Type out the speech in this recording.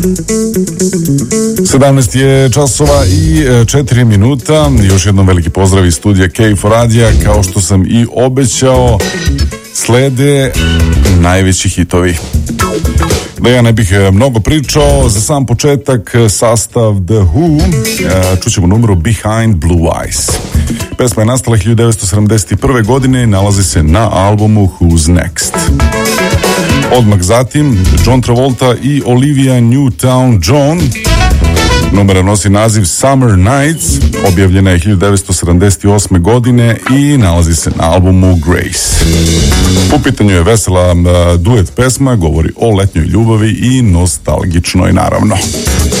17 je časova i 4 minuta. Još jednom veliki pozdrav iz studija K4 radija. Kao što sam i obećao, slede najveći hitovi. Da ja ne bih mnogo pričao, za sam početak sastav The Who, čućemo numeru Behind Blue Eyes. Pesma je nastala 1971. godine i nalazi se na albumu Who's Next. Odmah zatim John Travolta i Olivia Newton-John. Numera nosi naziv Summer Nights, objavljena je 1978. godine i nalazi se na albumu Grace. U pitanju je vesela duet pesma, govori o letnjoj ljubavi i nostalgičnoj naravno.